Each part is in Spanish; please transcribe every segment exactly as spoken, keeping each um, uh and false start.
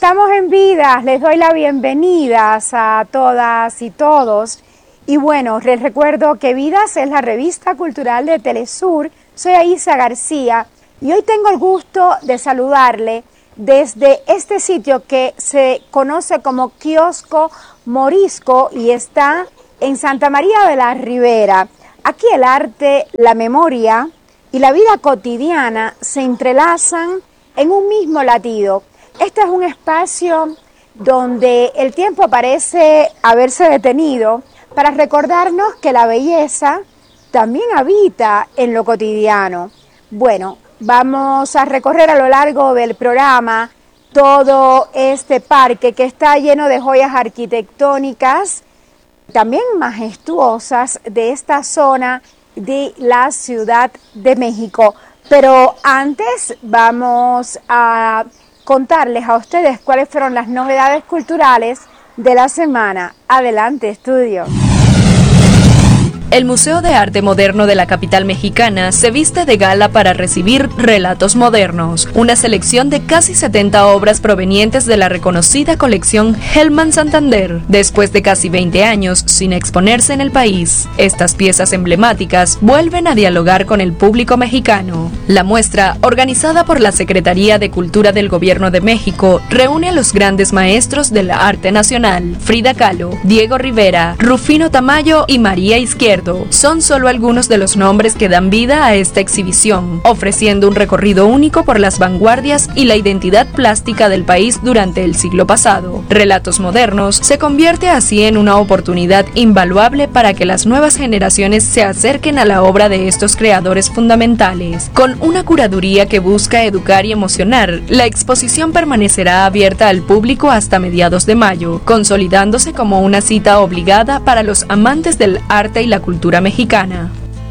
estamos en vida, les doy la bienvenida a todas y todos. Y bueno, les recuerdo que Vidas es la revista cultural de Telesur. Soy Aisa García y hoy tengo el gusto de saludarle desde este sitio que se conoce como Kiosco Morisco y está en Santa María de la Ribera. Aquí el arte, la memoria y la vida cotidiana se entrelazan en un mismo latido. Este es un espacio donde el tiempo parece haberse detenido para recordarnos que la belleza también habita en lo cotidiano. Bueno, vamos a recorrer a lo largo del programa todo este parque que está lleno de joyas arquitectónicas, también majestuosas de esta zona de la Ciudad de México. Pero antes vamos a contarles a ustedes cuáles fueron las novedades culturales de la semana. Adelante, estudio. El Museo de Arte Moderno de la capital mexicana se viste de gala para recibir Relatos Modernos, una selección de casi setenta obras provenientes de la reconocida colección Hellman Santander. Después de casi veinte años sin exponerse en el país, estas piezas emblemáticas vuelven a dialogar con el público mexicano. La muestra, organizada por la Secretaría de Cultura del Gobierno de México, reúne a los grandes maestros del arte nacional, Frida Kahlo, Diego Rivera, Rufino Tamayo y María Izquierdo. Son solo algunos de los nombres que dan vida a esta exhibición, ofreciendo un recorrido único por las vanguardias y la identidad plástica del país durante el siglo pasado. Relatos Modernos se convierte así en una oportunidad invaluable para que las nuevas generaciones se acerquen a la obra de estos creadores fundamentales. Con una curaduría que busca educar y emocionar, la exposición permanecerá abierta al público hasta mediados de mayo, consolidándose como una cita obligada para los amantes del arte y la cultura cultura mexicana.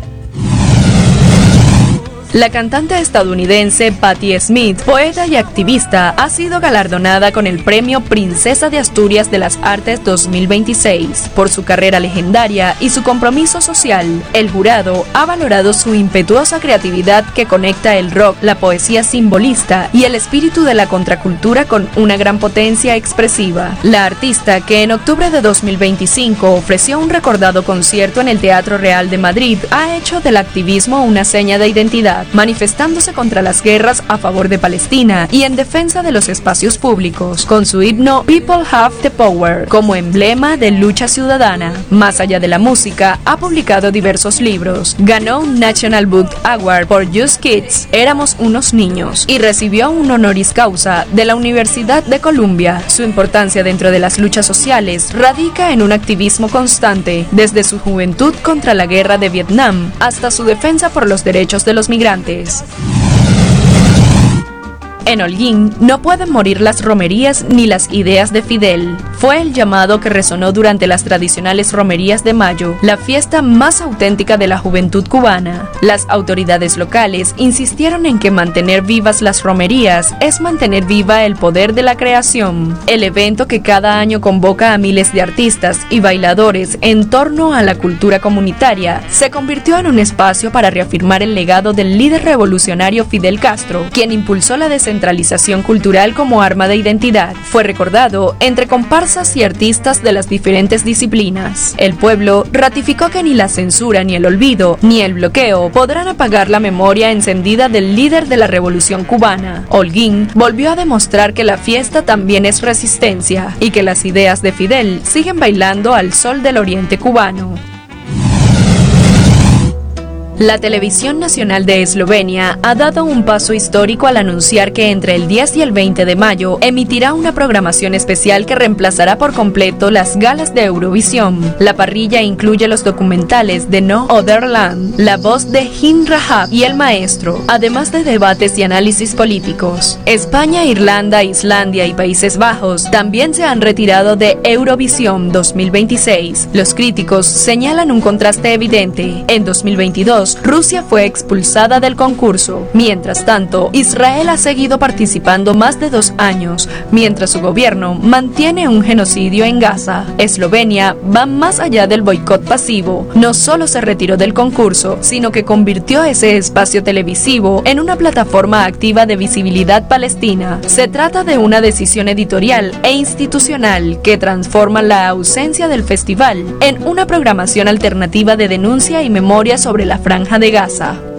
La cantante estadounidense Patti Smith, poeta y activista, ha sido galardonada con el premio Princesa de Asturias de las Artes dos mil veintiséis. Por su carrera legendaria y su compromiso social, el jurado ha valorado su impetuosa creatividad que conecta el rock, la poesía simbolista y el espíritu de la contracultura con una gran potencia expresiva. La artista, que en octubre de dos mil veinticinco ofreció un recordado concierto en el Teatro Real de Madrid, ha hecho del activismo una seña de identidad, manifestándose contra las guerras a favor de Palestina y en defensa de los espacios públicos, con su himno People Have the Power como emblema de lucha ciudadana. Más allá de la música, ha publicado diversos libros, ganó un National Book Award por Just Kids, Éramos unos niños, y recibió un honoris causa de la Universidad de Columbia. Su importancia dentro de las luchas sociales radica en un activismo constante, desde su juventud contra la guerra de Vietnam hasta su defensa por los derechos de los migrantes. En Holguín no pueden morir las romerías ni las ideas de Fidel. Fue el llamado que resonó durante las tradicionales romerías de mayo, la fiesta más auténtica de la juventud cubana. Las autoridades locales insistieron en que mantener vivas las romerías es mantener viva el poder de la creación. El evento, que cada año convoca a miles de artistas y bailadores en torno a la cultura comunitaria, se convirtió en un espacio para reafirmar el legado del líder revolucionario Fidel Castro, quien impulsó la descentralización centralización cultural como arma de identidad. Fue recordado entre comparsas y artistas de las diferentes disciplinas. El pueblo ratificó que ni la censura, ni el olvido, ni el bloqueo podrán apagar la memoria encendida del líder de la revolución cubana. Holguín volvió a demostrar que la fiesta también es resistencia y que las ideas de Fidel siguen bailando al sol del oriente cubano. La Televisión Nacional de Eslovenia ha dado un paso histórico al anunciar que entre el diez y el veinte de mayo emitirá una programación especial que reemplazará por completo las galas de Eurovisión. La parrilla incluye los documentales de No Other Land, La Voz de Hin Rahab y El Maestro, además de debates y análisis políticos. España, Irlanda, Islandia y Países Bajos también se han retirado de Eurovisión dos mil veintiséis. Los críticos señalan un contraste evidente. En dos mil veintidós, años, Rusia fue expulsada del concurso. Mientras tanto, Israel ha seguido participando más de dos años, mientras su gobierno mantiene un genocidio en Gaza. Eslovenia va más allá del boicot pasivo. No solo se retiró del concurso, sino que convirtió ese espacio televisivo en una plataforma activa de visibilidad palestina. Se trata de una decisión editorial e institucional que transforma la ausencia del festival en una programación alternativa de denuncia y memoria sobre la Franja de Gaza.